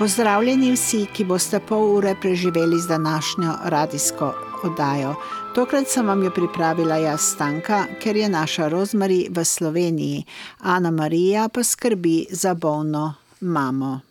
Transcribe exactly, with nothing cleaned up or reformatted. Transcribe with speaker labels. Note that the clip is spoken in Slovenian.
Speaker 1: Pozdravljeni vsi, ki boste pol ure preživeli z današnjo radijsko oddajo. Tokrat sem vam jo pripravila jaz Stanka, ker je naša Rozmari v Sloveniji. Ana Marija pa skrbi za bolno mamo.